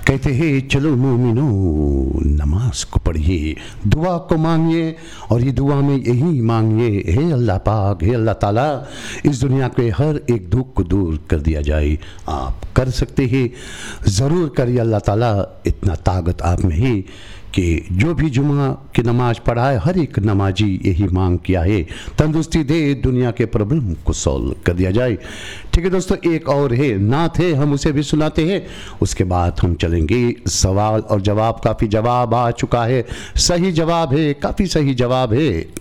कहते हैं चलो मोमिनो नमाज को पढ़िए, दुआ को मांगिए और ये दुआ में यही मांगिए, हे अल्लाह पाक, हे अल्लाह ताला, इस दुनिया के हर एक दुख को दूर कर दिया जाए। आप कर सकते हैं, ज़रूर करिए। अल्लाह ताला इतना ताकत आप में है कि जो भी जुमा की नमाज पढ़ा है, हर एक नमाजी यही मांग किया है, तंदुरुस्ती दे, दुनिया के प्रॉब्लम को सॉल्व कर दिया जाए। ठीक है दोस्तों, एक और है नात है, हम उसे भी सुनाते हैं, उसके बाद हम चलेंगे सवाल और जवाब। काफ़ी जवाब आ चुका है, सही जवाब है, काफ़ी सही जवाब है।